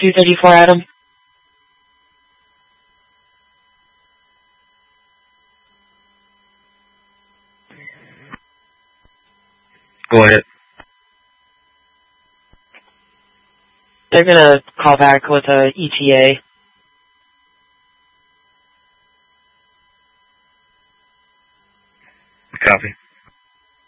234, Adam. Go ahead. They're gonna call back with a ETA. Copy.